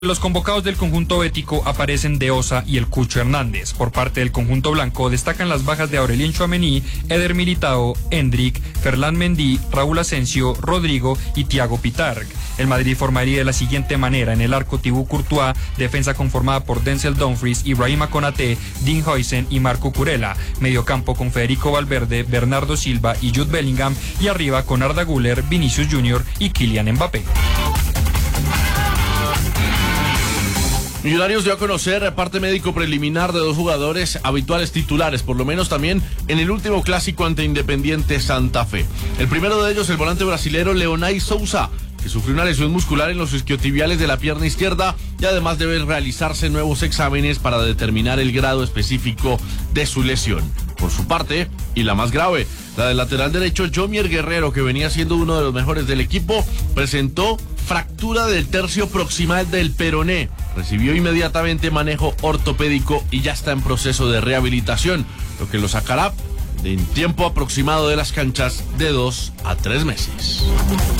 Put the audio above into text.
Los convocados del conjunto bético aparecen De Osa y el Cucho Hernández. Por parte del conjunto blanco destacan las bajas de Aurelien Tchouaméni, Eder Militao, Endrick, Ferland Mendy, Raúl Asensio, Rodrigo y Thiago Pitarch. El Madrid formaría de la siguiente manera: en el arco Thibaut Courtois, defensa conformada por Denzel Dumfries, Ibrahima Konaté, Dean Huijsen y Marco Kurela, mediocampo con Federico Valverde, Bernardo Silva y Jude Bellingham, y arriba con Arda Güler, Vinicius Junior y Kylian Mbappé. Millonarios dio a conocer parte médico preliminar de 2 jugadores habituales titulares, por lo menos también en el último clásico ante Independiente Santa Fe. El primero de ellos, el volante brasilero Leonay Sousa, que sufrió una lesión muscular en los isquiotibiales de la pierna izquierda y además debe realizarse nuevos exámenes para determinar el grado específico de su lesión. Por su parte, y la más grave, la del lateral derecho Jomier Guerrero, que venía siendo uno de los mejores del equipo, presentó fractura del tercio proximal del peroné. Recibió inmediatamente manejo ortopédico y ya está en proceso de rehabilitación, lo que lo sacará en tiempo aproximado de las canchas de 2 a 3 meses.